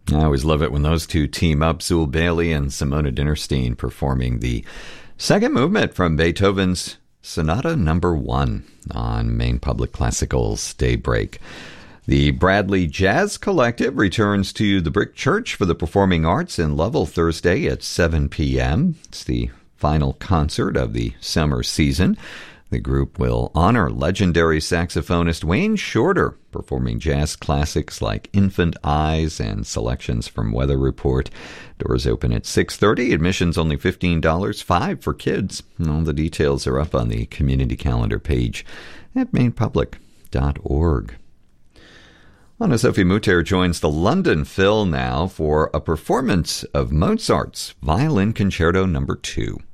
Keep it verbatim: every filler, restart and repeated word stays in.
I always love it when those two team up, Zool Bailey and Simona Dinnerstein performing the second movement from Beethoven's Sonata Number One on Maine Public Classical's Daybreak. The Bradley Jazz Collective returns to the Brick Church for the Performing Arts in Lovell Thursday at seven p.m. It's the final concert of the summer season. The group will honor legendary saxophonist Wayne Shorter, performing jazz classics like Infant Eyes and selections from Weather Report. Doors open at six thirty. Admission's only fifteen dollars, five for kids. All the details are up on the community calendar page at maine public dot org. Anna Sophie Mutter joins the London Phil now for a performance of Mozart's Violin Concerto Number Two.